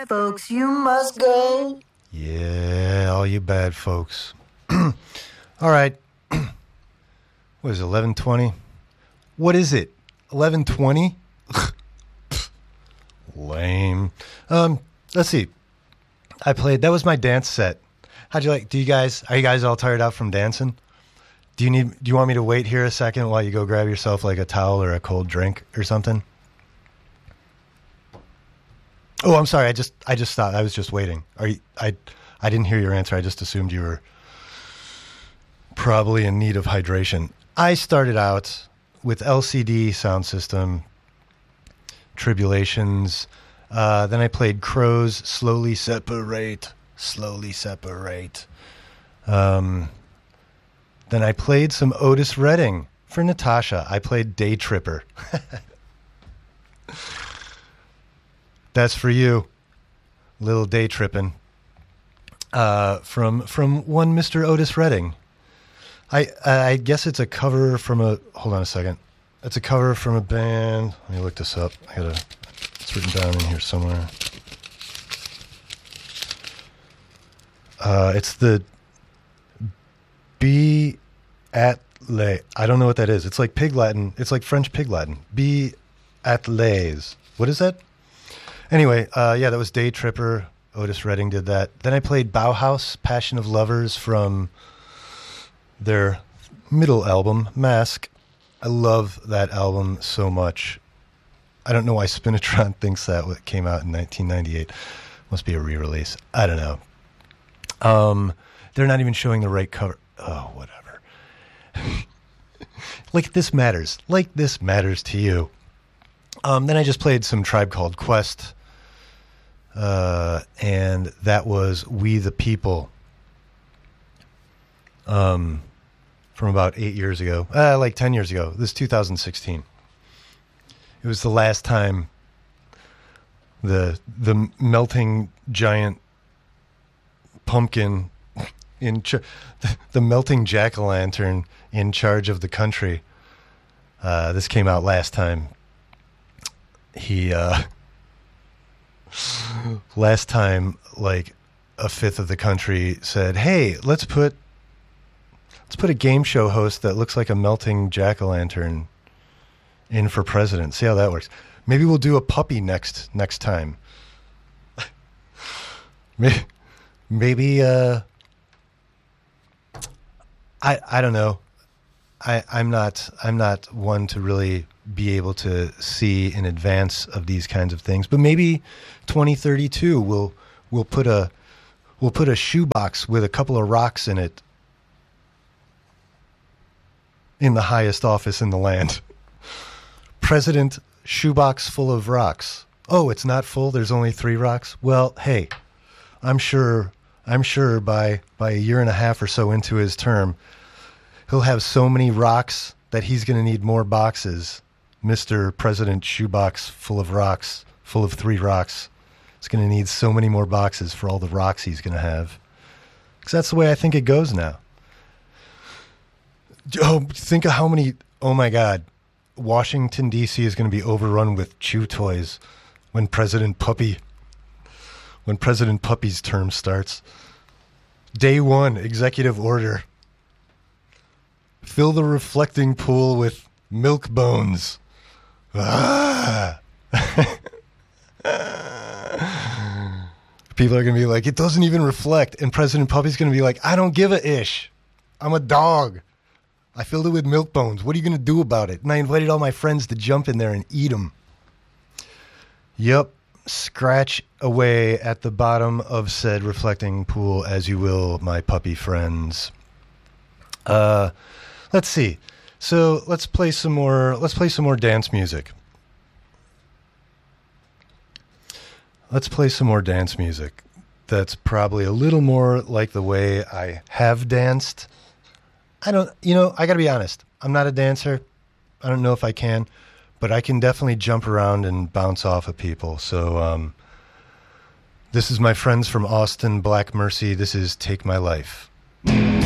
bad folks, you must go. Yeah, all you bad folks. All right. What is it, 11:20? What is it? 11:20? Lame. Let's see. That was my dance set. How'd you like? Are you guys all tired out from dancing? Do you want me to wait here a second while you go grab yourself like a towel or a cold drink or something? Oh, I'm sorry. I just stopped. I was just waiting. I didn't hear your answer. I just assumed you were probably in need of hydration. I started out with LCD Sound System, Tribulations. Then I played Crows, Slowly Separate. Then I played some Otis Redding for Natasha. I played Day Tripper. That's for you, little day tripping. From one Mr. Otis Redding. I guess it's a cover from hold on a second. It's a cover from a band. Let me look this up. It's written down in here somewhere. It's the B at lay. I don't know what that is. It's like Pig Latin. It's like French Pig Latin. B at lays. What is that? Anyway, that was Day Tripper. Otis Redding did that. Then I played Bauhaus, Passion of Lovers from their middle album, Mask. I love that album so much. I don't know why Spinatron thinks that came out in 1998. Must be a re-release. I don't know. They're not even showing the right cover. Oh, whatever. Like this matters to you. Then I just played some Tribe Called Quest. And that was We the People. From about 8 years ago. Like 10 years ago. This is 2016. It was the last time the melting giant pumpkin the melting jack-o'-lantern in charge of the country. This came out last time. Last time, like a fifth of the country said, "Hey, let's put a game show host that looks like a melting jack-o'-lantern in for president. See how that works. Maybe we'll do a puppy next time." Maybe I don't know. I'm not one to really be able to see in advance of these kinds of things. But maybe 2032 we'll put a shoebox with a couple of rocks in it in the highest office in the land. President, shoebox full of rocks. Oh, it's not full. There's only 3 rocks. Well, hey, I'm sure by a year and a half or so into his term, he'll have so many rocks that he's going to need more boxes. Mr. President Shoebox full of rocks, full of 3 rocks. He's going to need so many more boxes for all the rocks he's going to have. Because that's the way I think it goes now. Oh, think of how many, oh my God, Washington, D.C. is going to be overrun with chew toys when President Puppy's term starts. Day 1, executive order. Fill the reflecting pool with milk bones. Ah. People are going to be like, it doesn't even reflect. And President Puppy's going to be like, I don't give a ish. I'm a dog. I filled it with milk bones. What are you going to do about it? And I invited all my friends to jump in there and eat them. Yep. Scratch away at the bottom of said reflecting pool as you will, my puppy friends. Let's see. So let's play some more dance music. Let's play some more dance music. That's probably a little more like the way I have danced. I gotta be honest. I'm not a dancer. I don't know if I can, but I can definitely jump around and bounce off of people. So, this is my friends from Austin, Black Mercy. This is Take My Life.